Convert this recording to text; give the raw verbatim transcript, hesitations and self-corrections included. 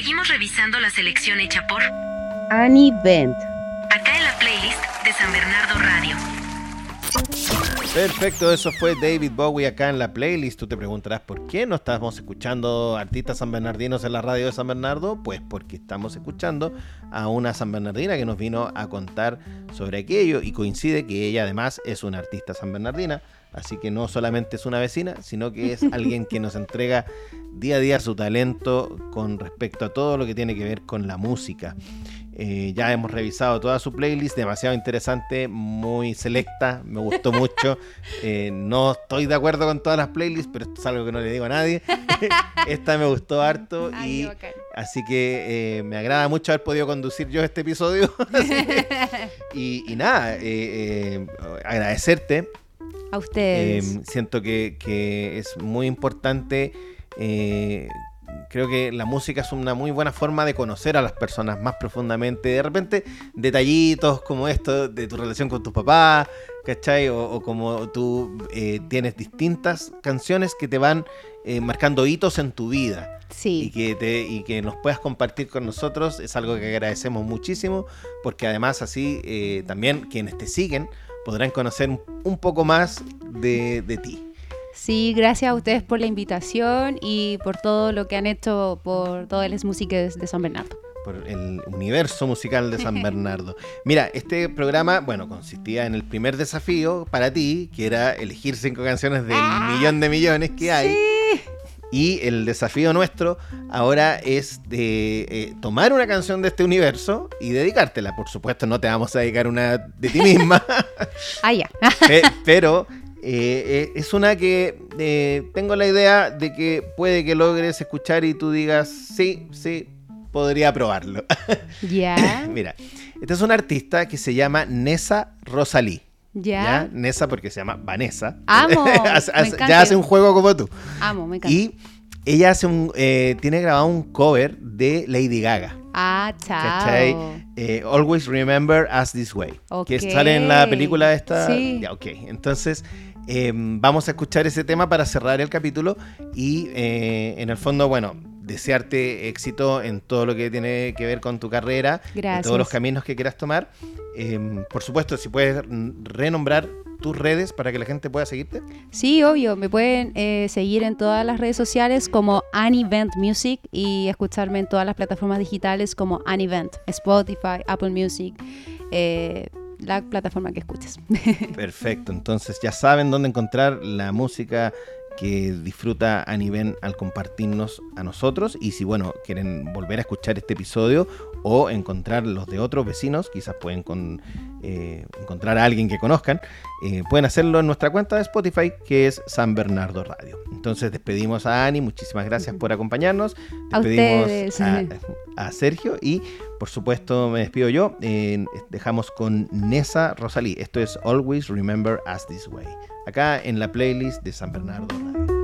Seguimos revisando la selección hecha por Annie Bent. acá en la playlist de San Bernardo Radio. Perfecto, eso fue David Bowie acá en la playlist. Tú te preguntarás por qué no estamos escuchando artistas sanbernardinos en la radio de San Bernardo. Pues porque estamos escuchando a una sanbernardina que nos vino a contar sobre aquello, y coincide que ella además es una artista sanbernardina, así que no solamente es una vecina, sino que es alguien que nos entrega día a día su talento con respecto a todo lo que tiene que ver con la música. Eh, ya hemos revisado toda su playlist, demasiado interesante, muy selecta, me gustó mucho. Eh, no estoy de acuerdo con todas las playlists, pero esto es algo que no le digo a nadie. Esta me gustó harto. Ay, y así que eh, me agrada mucho haber podido conducir yo este episodio. y, y nada, eh, eh, agradecerte. A ustedes. Eh, siento que, que es muy importante. Eh, creo que la música es una muy buena forma de conocer a las personas más profundamente. De repente, detallitos como esto de tu relación con tus papás, ¿cachai? O, o como tú eh, tienes distintas canciones que te van eh, marcando hitos en tu vida. Sí. Y que, te, y que nos puedas compartir con nosotros es algo que agradecemos muchísimo, porque además así eh, también quienes te siguen podrán conocer un, un poco más de, de ti. Sí, gracias a ustedes por la invitación y por todo lo que han hecho por todas las músicas de San Bernardo. Por el universo musical de San Bernardo. Mira, este programa, bueno, consistía en el primer desafío para ti, que era elegir cinco canciones del ¡Ah! millón de millones que hay. Sí. Y el desafío nuestro ahora es de eh, tomar una canción de este universo y dedicártela. Por supuesto, no te vamos a dedicar una de ti misma. Ah, ya. Pe- pero... Eh, eh, es una que eh, tengo la idea de que puede que logres escuchar y tú digas, sí, sí, podría probarlo. Ya. Mira, esta es una artista que se llama Nessa Rosalí. Ya. ¿Ya? Nessa porque se llama Vanessa. Amo. hace, me hace, ya hace un juego como tú. Amo, me encanta. Y ella hace un, eh, tiene grabado un cover de Lady Gaga. Ah, chao. ¿Cachai? Eh, Always Remember Us This Way. Okay. Que sale en la película esta. Sí. Ya, ok. Entonces, eh, vamos a escuchar ese tema para cerrar el capítulo. Y eh, en el fondo, bueno, desearte éxito en todo lo que tiene que ver con tu carrera. Gracias. En todos los caminos que quieras tomar. Eh, por supuesto, si puedes renombrar tus redes para que la gente pueda seguirte. Sí, obvio, me pueden eh, seguir en todas las redes sociales como Annie Bent Music y escucharme en todas las plataformas digitales como Annie Bent, Spotify, Apple Music, eh, la plataforma que escuches. Perfecto, entonces ya saben dónde encontrar la música que disfruta Annie Bent al compartirnos a nosotros. Y si bueno quieren volver a escuchar este episodio o encontrar los de otros vecinos, quizás pueden con, eh, encontrar a alguien que conozcan, eh, pueden hacerlo en nuestra cuenta de Spotify, que es San Bernardo Radio. Entonces despedimos a Annie, muchísimas gracias por acompañarnos, a despedimos ustedes. A, a Sergio y por supuesto me despido yo. Eh, dejamos con Nessa Rosalí, esto es Always Remember Us This Way, acá en la playlist de San Bernardo Radio.